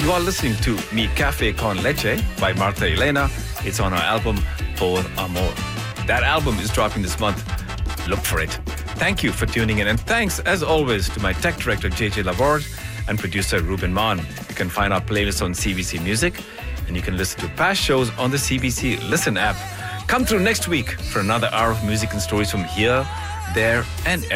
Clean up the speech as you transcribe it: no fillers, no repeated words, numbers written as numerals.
You are listening to Mi Cafe Con Leche by Martha Elena. It's on our album Por Amor. That album is dropping this month. Look for it. Thank you for tuning in, and thanks as always to my tech director JJ Laborde and producer Ruben Mann. You can find our playlist on CBC Music, and you can listen to past shows on the CBC Listen app. Come through next week for another hour of music and stories from here, there, and